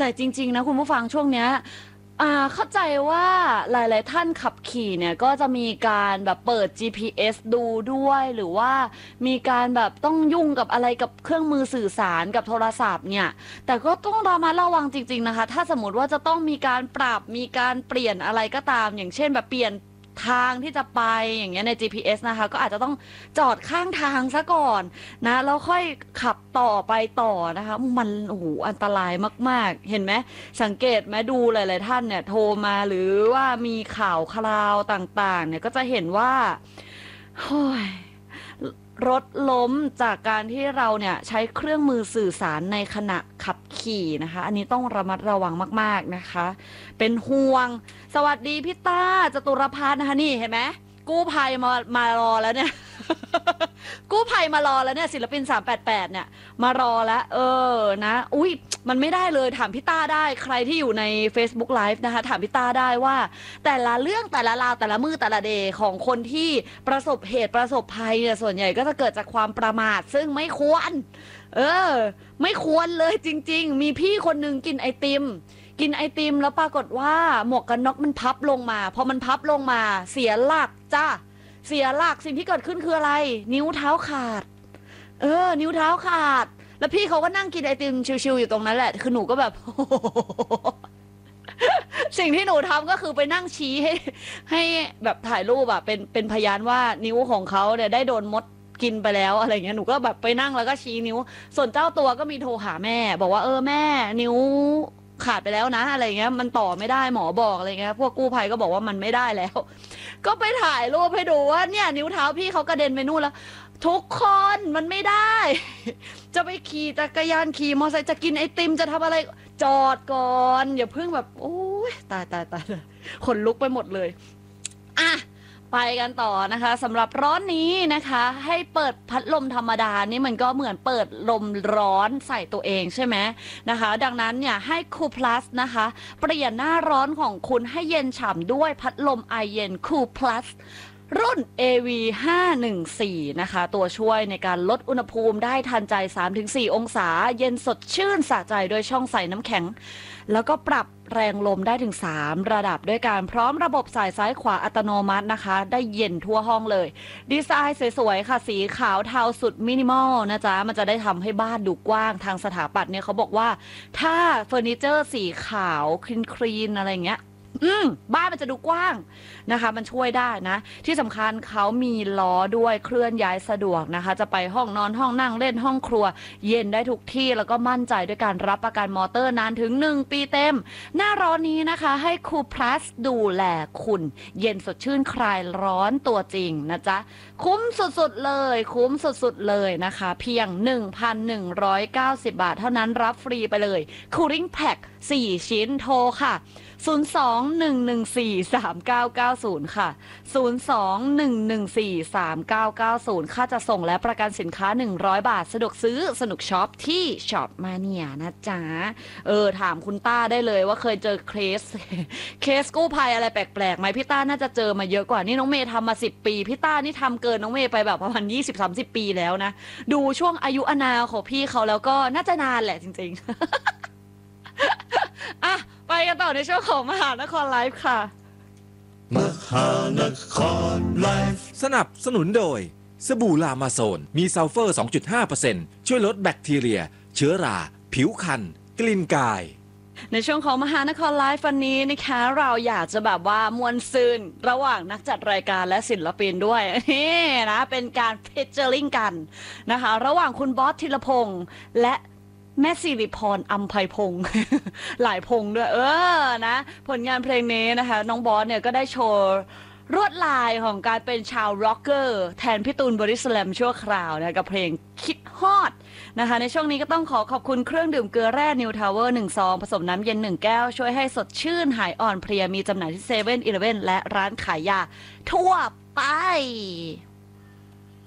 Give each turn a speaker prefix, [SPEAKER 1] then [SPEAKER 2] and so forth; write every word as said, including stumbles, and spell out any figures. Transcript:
[SPEAKER 1] แต่จริงๆนะคุณผู้ฟังช่วงเนี้ยอ่าเข้าใจว่าหลายๆท่านขับขี่เนี่ยก็จะมีการแบบเปิด จี พี เอส ดูด้วยหรือว่ามีการแบบต้องยุ่งกับอะไรกับเครื่องมือสื่อสารกับโทรศัพท์เนี่ยแต่ก็ต้องระมัดระวังจริงๆนะคะถ้าสมมติว่าจะต้องมีการปรับมีการเปลี่ยนอะไรก็ตามอย่างเช่นแบบเปลี่ยนทางที่จะไปอย่างเงี้ยใน จี พี เอส นะคะก็อาจจะต้องจอดข้างทางซะก่อนนะแล้วค่อยขับต่อไปต่อนะคะมันโอ้โหอันตรายมากๆเห็นไหมสังเกตไหมดูหลายๆท่านเนี่ยโทรมาหรือว่ามีข่าวคราวต่างๆเนี่ยก็จะเห็นว่าโอ้ยรถล้มจากการที่เราเนี่ยใช้เครื่องมือสื่อสารในขณะขับขี่นะคะอันนี้ต้องระมัดระวังมากๆนะคะเป็นห่วงสวัสดีพี่ต้าจตุรพัฒน์นะคะนี่เห็นไหมกู้ภัยมามารอแล้วเนี่ย กู้ภัยมารอแล้วเนี่ยศิลปินสามแปดแปดเนี่ยมารอแล้วเออนะอุ้ยมันไม่ได้เลยถามพี่ต้าได้ใครที่อยู่ใน Facebook Live นะคะถามพี่ต้าได้ว่าแต่ละเรื่องแต่ละราวแต่ละมือแต่ละเดย์ของคนที่ประสบเหตุประสบภัยเนี่ยส่วนใหญ่ก็จะเกิดจากความประมาทซึ่งไม่ควรเออไม่ควรเลยจริงๆมีพี่คนหนึ่งกินไอติมกินไอติมแล้วปรากฏว่าหมวกกันน็อกมันพับลงมาพอมันพับลงมาเสียหลักจ้าเสียหลักสิ่งที่เกิดขึ้นคืออะไรนิ้วเท้าขาดเออนิ้วเท้าขาดแล้วพี่เขาก็นั่งกินไอติมชิวๆอยู่ตรงนั้นแหละคือหนูก็แบบ สิ่งที่หนูทำก็คือไปนั่งชี้ให้ให้แบบถ่ายรูปอะเป็นเป็นพยานว่านิ้วของเขาเนี่ยได้โดนมดกินไปแล้วอะไรเงี้ยหนูก็แบบไปนั่งแล้วก็ชี้นิ้วส่วนเจ้าตัวก็มีโทรหาแม่บอกว่าเออแม่นิ้วขาดไปแล้วนะอะไรเงี้ยมันต่อไม่ได้หมอบอกอะไรเงี้ยพวกกู้ภัยก็บอกว่ามันไม่ได้แล้วก็ไปถ่ายรูปให้ดูว่าเนี่ยนิ้วเท้าพี่เขากระเด็นไปนู่นแล้วทุกคนมันไม่ได้ จะไปขี่จักรยานขี่มอเตอร์ไซค์จะกินไอติมจะทำอะไรจอดก่อนอย่าเพิ่งแบบโอ้ยตายตายตายขนลุกไปหมดเลยอ่ะไปกันต่อนะคะสำหรับร้อนนี้นะคะให้เปิดพัดลมธรรมดานี่มันก็เหมือนเปิดลมร้อนใส่ตัวเองใช่ไหมนะคะดังนั้นเนี่ยให้คูพลัสนะคะเปลี่ยนหน้าร้อนของคุณให้เย็นฉ่ำด้วยพัดลมไอเย็นคูพลัสรุ่น เอ วี ห้าหนึ่งสี่ นะคะตัวช่วยในการลดอุณหภูมิได้ทันใจ สามถึงสี่ องศาเย็นสดชื่นสะใจโดยช่องใส่น้ำแข็งแล้วก็ปรับแรงลมได้ถึงสามระดับด้วยการพร้อมระบบสายซ้ายขวาอัตโนมัตินะคะได้เย็นทั่วห้องเลยดีไซน์สวยๆค่ะสีขาวเทาสุดมินิมอลนะจ๊ะมันจะได้ทำให้บ้านดูกว้างทางสถาปัตย์เนี่ยเขาบอกว่าถ้าเฟอร์นิเจอร์สีขาวคลีนๆอะไรเงี้ยอืมบ้านมันจะดูกว้างนะคะมันช่วยได้นะที่สำคัญเขามีล้อด้วยเคลื่อนย้ายสะดวกนะคะจะไปห้องนอนห้องนั่งเล่นห้องครัวเย็นได้ทุกที่แล้วก็มั่นใจด้วยการรับประกันมอเตอร์นานถึงหนึ่งปีเต็มหน้าร้อนนี้นะคะให้คูพลัสดูแลคุณเย็นสดชื่นคลายร้อนตัวจริงนะจ๊ะคุ้มสุดๆเลยคุ้มสุดๆเลยนะคะเพียง หนึ่งพันหนึ่งร้อยเก้าสิบ บาทเท่านั้นรับฟรีไปเลย Cooling Pack สี่ชิ้นโทรค่ะศูนย์ สอง หนึ่ง หนึ่ง สี่ สาม เก้า เก้า ศูนย์ ค่ะ ศูนย์ สอง หนึ่ง หนึ่ง สี่ สาม เก้า เก้า ศูนย์ ค่าจะส่งและประกันสินค้าหนึ่งร้อยบาทสะดวกซื้อสนุกช็อปที่ช็อปมาเนียนะจ๊ะเออถามคุณต้าได้เลยว่าเคยเจอเคสเคสกู้ภัยอะไรแปลกๆไหมพี่ต้าน่าจะเจอมาเยอะกว่านี่น้องเมย์ทำมาสิบปีพี่ต้านี่ทำเกินน้องเมย์ไปแบบประมาณ ยี่สิบ สามสิบ ปีแล้วนะดูช่วงอายุอานามของพี่เขาแล้วก็น่าจะนานแหละจริงๆ อ่ะไปกันต่อในช่วงของมหานครไลฟ์ค่ะ
[SPEAKER 2] มหานครไลฟ์
[SPEAKER 3] สนับสนุนโดยสบู่ลามาโซนมีซัลเฟอร์ สองจุดห้าเปอร์เซ็นต์ ช่วยลดแบคทีเรียเชื้อราผิวคันกลิ่นกาย
[SPEAKER 1] ในช่วงของมหานครไลฟ์วันนี้นะคะเราอยากจะแบบว่ามวลซืนระหว่างนักจัดรายการและศิลปินด้วยนี่นะเป็นการเพจเจอริงกันนะคะระหว่างคุณบอสธีรพงษ์และแม่สิริพรอัมไพพงษ์ หลายพงษ์ด้วยเออนะผลงานเพลงนี้นะคะน้องบอสเนี่ยก็ได้โชว์รวดลายของการเป็นชาวร็อกเกอร์แทนพี่ตูนบอดี้สแลมชั่วคราวนะกับเพลงคิดฮอดนะคะในช่วงนี้ก็ต้องขอขอบคุณเครื่องดื่มเกลือแร่นิวทาวเวอร์หนึ่งซองผสมน้ำเย็นหนึ่งแก้วช่วยให้สดชื่นหายอ่อนเพลียมีจำหน่ายที่เซเว่นอีเลฟเว่นและร้านขายยาทั่วไป